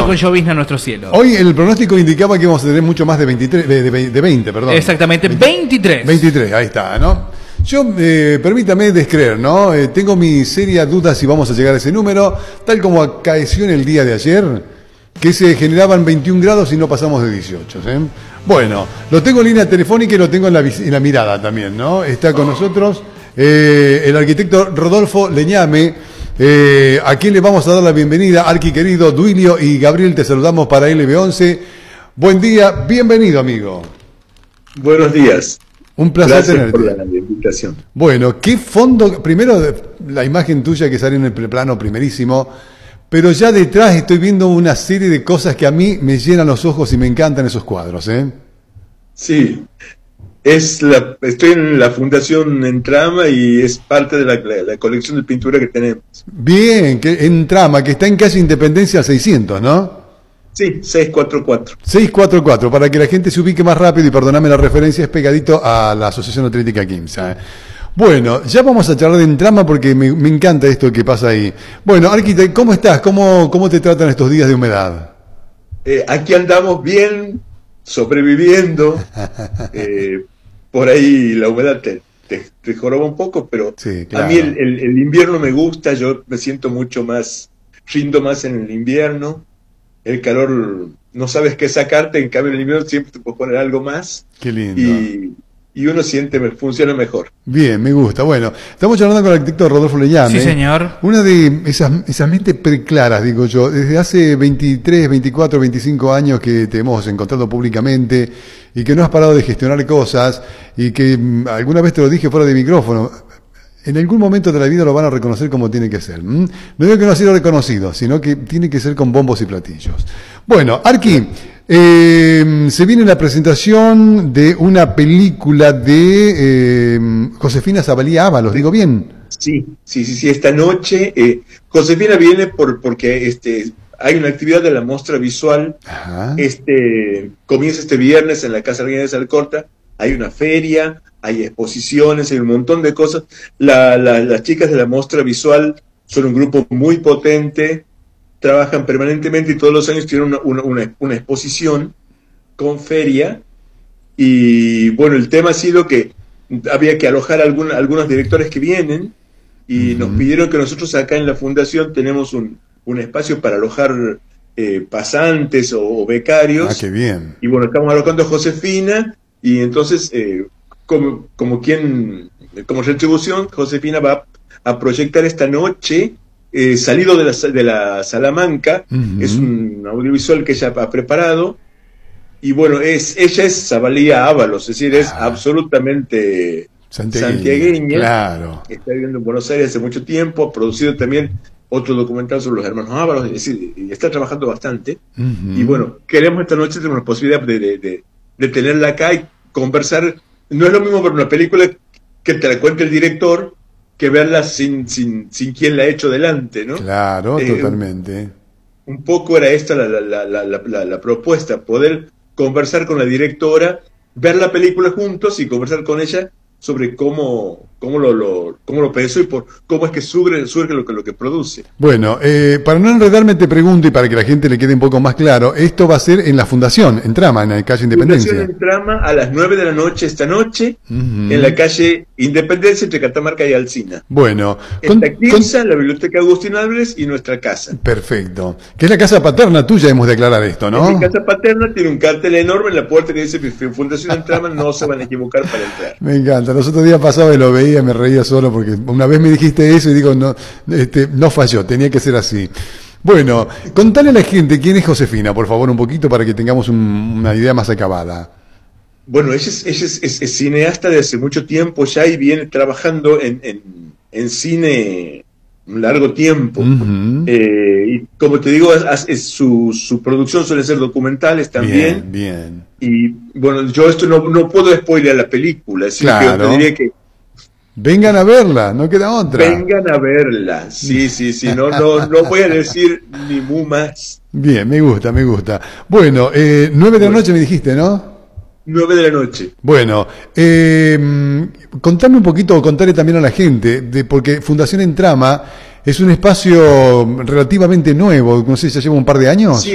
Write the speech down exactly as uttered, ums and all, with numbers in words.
con llovizna en nuestro cielo. Hoy el pronóstico indicaba que íbamos a tener mucho más de veintitrés, de, de, de veinte, perdón. Exactamente, veintitrés. veintitrés, ahí está, ¿no? Yo, eh, permítame descreer, ¿no? Eh, tengo mi seria duda si vamos a llegar a ese número, tal como acaeció en el día de ayer, que se generaban veintiún grados y no pasamos de dieciocho, ¿eh? Bueno, lo tengo en línea telefónica y lo tengo en la, en la mirada también, ¿no? Está con nosotros eh, el arquitecto Rodolfo Leñame, eh, a quien le vamos a dar la bienvenida. Arqui querido, Duilio y Gabriel, te saludamos para L B once. Buen día, bienvenido, amigo. Buenos días. Un placer Gracias tenerte. por la invitación. Bueno, qué fondo, primero la imagen tuya que sale en el plano primerísimo, pero ya detrás estoy viendo una serie de cosas que a mí me llenan los ojos y me encantan esos cuadros, ¿eh? Sí, es la, estoy en la Fundación Entrama y es parte de la, la, la colección de pintura que tenemos. Bien, que en Trama, que está en calle Independencia seiscientos, ¿no? Sí, seiscientos cuarenta y cuatro. seiscientos cuarenta y cuatro, para que la gente se ubique más rápido y perdoname la referencia, es pegadito a la Asociación Atlética Quimsa. ¿eh? Bueno, ya vamos a charlar de Entrama porque me, me encanta esto que pasa ahí. Bueno, arquitecto, ¿cómo estás? ¿Cómo, cómo te tratan estos días de humedad? Eh, aquí andamos bien, sobreviviendo. eh, por ahí la humedad te, te, te joroba un poco, pero sí, claro. A mí el, el, el invierno me gusta, yo me siento mucho más, rindo más en el invierno. El calor, no sabes qué sacarte, en cambio en el invierno siempre te puedes poner algo más. Qué lindo. Y, y uno siente, funciona mejor. Bien, me gusta. Bueno, estamos charlando con el arquitecto Rodolfo Leñame. Sí, señor. Una de esas, esas mentes preclaras, digo yo, desde hace veintitrés, veinticuatro, veinticinco años que te hemos encontrado públicamente y que no has parado de gestionar cosas y que mmm, alguna vez te lo dije fuera de micrófono. En algún momento de la vida lo van a reconocer como tiene que ser. ¿Mm? No digo que no ha sido reconocido, sino que tiene que ser con bombos y platillos. Bueno, Arqui, eh, se viene la presentación de una película de eh, Josefina Zavalía Ábalos, ¿digo bien? Sí, sí, sí, sí. Esta noche eh, Josefina viene por porque este hay una actividad de la muestra visual. Ajá. Este comienza este viernes en la Casa Reina de Salcorta. Hay una feria, hay exposiciones, hay un montón de cosas. La, la, las chicas de la muestra visual son un grupo muy potente, trabajan permanentemente y todos los años tienen una, una, una, una exposición con feria. Y bueno, el tema ha sido que había que alojar a algún, algunos directores que vienen y uh-huh. nos pidieron que nosotros acá en la fundación tenemos un, un espacio para alojar eh, pasantes o, o becarios. Ah, qué bien. Y bueno, estamos alojando a Josefina. Y entonces, eh, como, como quien, como retribución, Josefina va a proyectar esta noche, eh, salido de la, de la Salamanca, uh-huh. es un audiovisual que ella ha preparado, y bueno, es ella es Zavalía Ábalos, es decir, es ah. absolutamente santiagueña, santiagueña, claro. Está viviendo en Buenos Aires hace mucho tiempo, ha producido también otro documental sobre los hermanos Ábalos, es decir, y está trabajando bastante, uh-huh. y bueno, queremos esta noche tener una posibilidad de, de, de de tenerla acá y conversar. No es lo mismo ver una película que te la cuente el director que verla sin sin sin quien la ha hecho delante, ¿no? Claro, eh, totalmente. Un poco era esta la, la, la, la, la, la propuesta, poder conversar con la directora, ver la película juntos y conversar con ella sobre cómo cómo lo, lo cómo lo pensó y por cómo es que surge, surge lo que lo que produce. Bueno, eh, para no enredarme te pregunto y para que la gente le quede un poco más claro, esto va a ser en la Fundación, en Trama, en la calle Independencia. Fundación en Trama a las nueve de la noche esta noche, uh-huh. en la calle Independencia entre Catamarca y Alsina. Bueno, con, esta Quimsa, con... la Biblioteca Agustín Álvarez y nuestra casa. Perfecto. Que es la casa paterna tuya, hemos de aclarar esto, ¿no? Mi casa paterna tiene un cartel enorme en la puerta que dice Fundación en Trama, no se van a equivocar para entrar. Me encanta. Los otros días pasaba y lo veía, me reía solo porque una vez me dijiste eso y digo, no, este, no falló, tenía que ser así. Bueno, contale a la gente quién es Josefina, por favor, un poquito para que tengamos un, una idea más acabada. Bueno, ella es, ella es, es, es cineasta de hace mucho tiempo ya y viene trabajando en, en, en cine un largo tiempo. Uh-huh. eh, y como te digo, es, es, su, su producción suele ser documentales también. Bien, bien. Y bueno, yo esto no, no puedo spoilear la película, así claro. que yo te diría que vengan a verla, no queda otra. Vengan a verla, sí, sí, sí, no, no, no voy a decir ni mu más. Bien, me gusta, me gusta. Bueno, eh, nueve de la noche me dijiste, ¿no? Nueve de la noche. Bueno, eh, contame un poquito, o contarle también a la gente, de porque Fundación en Trama es un espacio relativamente nuevo, no sé, ya lleva un par de años. Sí,